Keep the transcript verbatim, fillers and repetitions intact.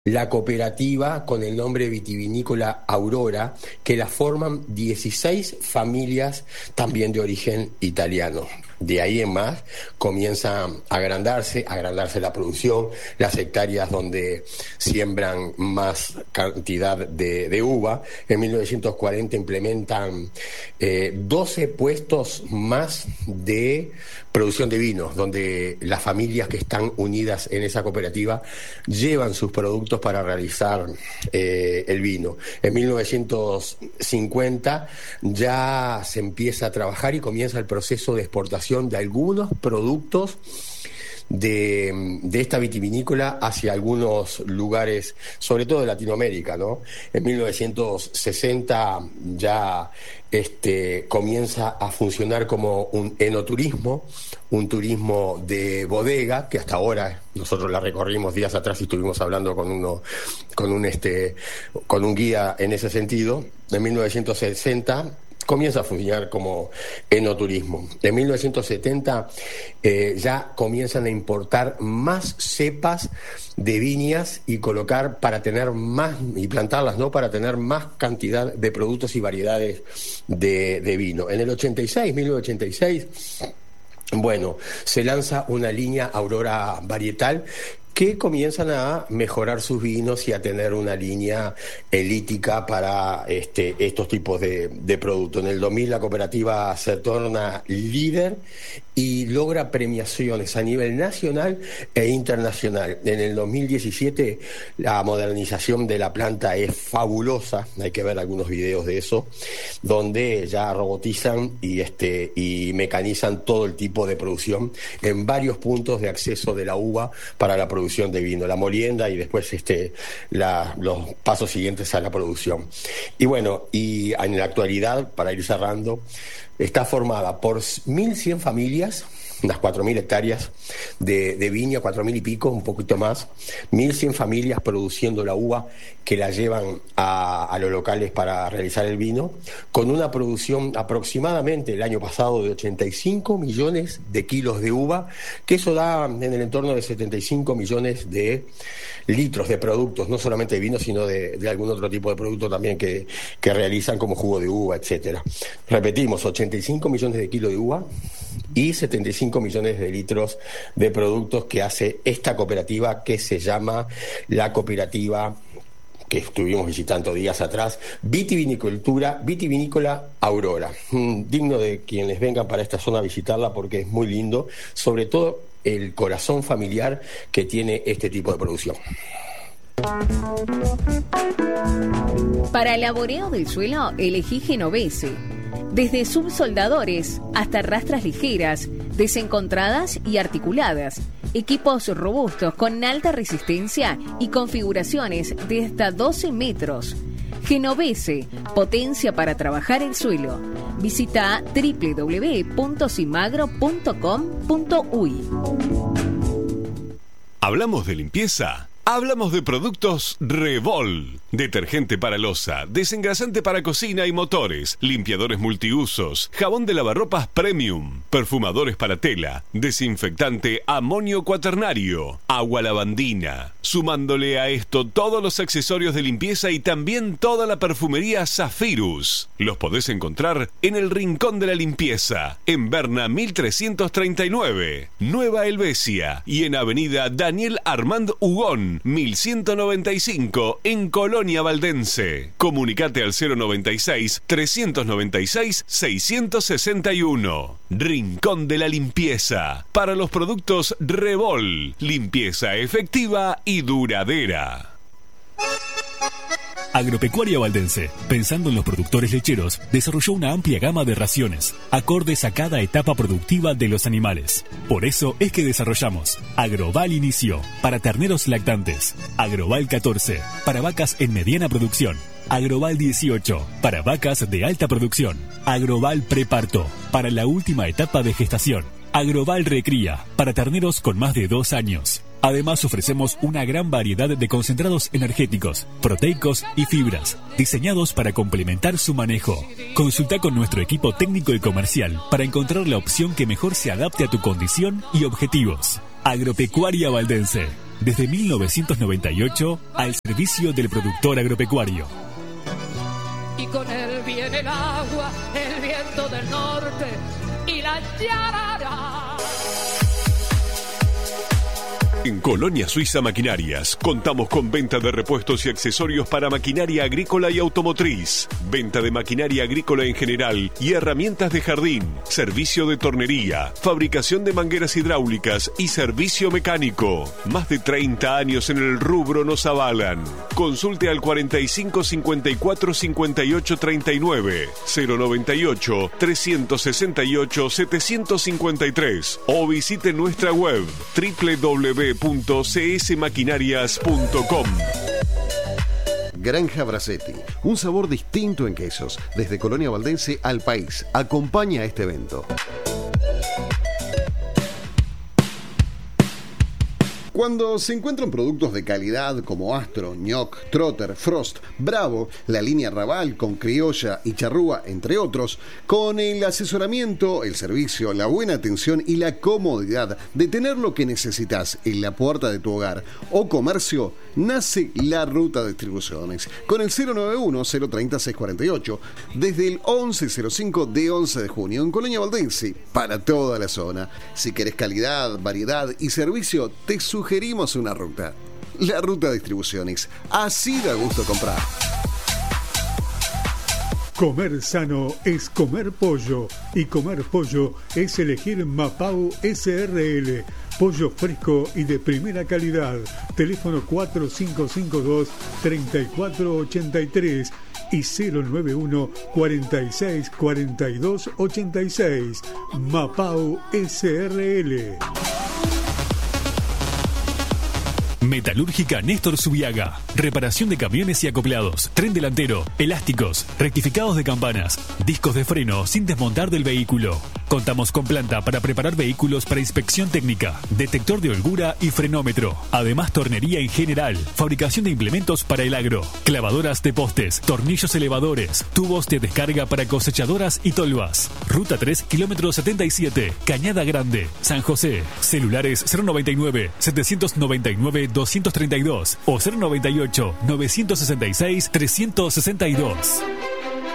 la cooperativa con el nombre Vitivinícola Aurora, que la forman dieciséis familias también de origen italiano. De ahí en más comienza a agrandarse, a agrandarse la producción, las hectáreas donde siembran más cantidad de, de uva. En mil novecientos cuarenta implementan eh, doce puestos más de producción de vinos, donde las familias que están unidas en esa cooperativa llevan sus productos para realizar eh, el vino. En mil novecientos cincuenta ya se empieza a trabajar y comienza el proceso de exportación de algunos productos de, de esta vitivinícola hacia algunos lugares, sobre todo de Latinoamérica, ¿no? En mil novecientos sesenta ya este, comienza a funcionar como un enoturismo, un turismo de bodega, que hasta ahora nosotros la recorrimos días atrás y estuvimos hablando con uno, con un este, con un guía en ese sentido. En mil novecientos sesenta comienza a funcionar como enoturismo. En mil novecientos setenta eh, ya comienzan a importar más cepas de viñas y colocar para tener más, y plantarlas, ¿no? Para tener más cantidad de productos y variedades de, de vino. En el ochenta y seis, mil novecientos ochenta y seis, bueno, se lanza una línea Aurora varietal que comienzan a mejorar sus vinos y a tener una línea elítica para este, estos tipos de, de productos. En el dos mil la cooperativa se torna líder y logra premiaciones a nivel nacional e internacional. En el dos mil diecisiete la modernización de la planta es fabulosa, hay que ver algunos videos de eso, donde ya robotizan y, este, y mecanizan todo el tipo de producción en varios puntos de acceso de la uva para la producción de vino, la molienda y después este, la, los pasos siguientes a la producción. Y bueno, y en la actualidad, para ir cerrando, está formada por mil cien familias, unas cuatro mil hectáreas de, de viña, cuatro mil y pico, un poquito más, mil cien familias produciendo la uva que la llevan a, a los locales para realizar el vino, con una producción aproximadamente el año pasado de ochenta y cinco millones de kilos de uva, que eso da en el entorno de setenta y cinco millones de litros de productos, no solamente de vino, sino de, de algún otro tipo de producto también que, que realizan como jugo de uva, etcétera. Repetimos, ochenta y cinco millones de kilos de uva y setenta y cinco millones de litros de productos que hace esta cooperativa que se llama la cooperativa que estuvimos visitando días atrás, Vitivinicultura, Vitivinícola Aurora. Mm, digno de quienes vengan para esta zona a visitarla porque es muy lindo, sobre todo el corazón familiar que tiene este tipo de producción. Para el laboreo del suelo, elegí Genovese. Desde subsoldadores hasta rastras ligeras, desencontradas y articuladas. Equipos robustos con alta resistencia y configuraciones de hasta doce metros. Genovese, potencia para trabajar el suelo. Visita doble u doble u doble u punto simagro punto com punto uy. ¿Hablamos de limpieza? Hablamos de productos Revol. Detergente para loza, desengrasante para cocina y motores, limpiadores multiusos, jabón de lavarropas premium, perfumadores para tela, desinfectante amonio cuaternario, agua lavandina. Sumándole a esto todos los accesorios de limpieza y también toda la perfumería Zafirus. Los podés encontrar en el Rincón de la Limpieza, en Berna mil trescientos treinta y nueve, Nueva Helvecia, y en Avenida Daniel Armand Hugón, mil ciento noventa y cinco, en Colonia Valdense. Comunicate al cero noventa y seis, trescientos noventa y seis, seiscientos sesenta y uno. Rincón de la Limpieza. Para los productos Revol. Limpieza efectiva y duradera. Agropecuaria Valdense, pensando en los productores lecheros, desarrolló una amplia gama de raciones, acordes a cada etapa productiva de los animales. Por eso es que desarrollamos Agroval Inicio, para terneros lactantes, Agroval catorce, para vacas en mediana producción, Agroval dieciocho, para vacas de alta producción, Agroval Preparto, para la última etapa de gestación, Agroval Recría, para terneros con más de dos años. Además ofrecemos una gran variedad de concentrados energéticos, proteicos y fibras, diseñados para complementar su manejo. Consulta con nuestro equipo técnico y comercial para encontrar la opción que mejor se adapte a tu condición y objetivos. Agropecuaria Valdense. desde mil novecientos noventa y ocho al servicio del productor agropecuario. Y con él viene el agua, el viento del norte y la yarara. En Colonia Suiza Maquinarias contamos con venta de repuestos y accesorios para maquinaria agrícola y automotriz, venta de maquinaria agrícola en general y herramientas de jardín, servicio de tornería, fabricación de mangueras hidráulicas y servicio mecánico. Más de treinta años en el rubro nos avalan. Consulte al cuarenta y cinco cincuenta y cuatro cincuenta y ocho treinta y nueve, cero noventa y ocho trescientos sesenta y ocho setecientos cincuenta y tres o visite nuestra web doble u doble u doble u punto c s maquinarias punto com. Granja Bracetti, un sabor distinto en quesos, desde Colonia Valdense al país. Acompaña a este evento. Cuando se encuentran productos de calidad como Astro, Ñoc, Trotter, Frost, Bravo, la línea Raval con Criolla y Charrúa, entre otros, con el asesoramiento, el servicio, la buena atención y la comodidad de tener lo que necesitas en la puerta de tu hogar o comercio, nace La Ruta Distribuciones con el cero nueve uno cero treinta seiscientos cuarenta y ocho desde el once cero cinco de once de junio en Colonia Valdense para toda la zona. Si querés calidad, variedad y servicio, te sugerimos una ruta. La Ruta Distribuciones. Así da gusto comprar. Comer sano es comer pollo y comer pollo es elegir Mapau S R L. Pollo fresco y de primera calidad. Teléfono cuatro cinco cinco dos, tres cuatro ocho tres y cero nueve uno cuarenta y seis cuarenta y dos ochenta y seis. Mapau S R L. Metalúrgica Néstor Zubiaga. Reparación de camiones y acoplados, tren delantero, elásticos, rectificados de campanas, discos de freno sin desmontar del vehículo. Contamos con planta para preparar vehículos para inspección técnica, detector de holgura y frenómetro. Además, tornería en general, fabricación de implementos para el agro, clavadoras de postes, tornillos elevadores, tubos de descarga para cosechadoras y tolvas. Ruta tres, kilómetro setenta y siete, Cañada Grande, San José. Celulares cero noventa y nueve, setecientos noventa y nueve, doscientos treinta y dos o cero noventa y ocho, novecientos sesenta y seis, trescientos sesenta y dos.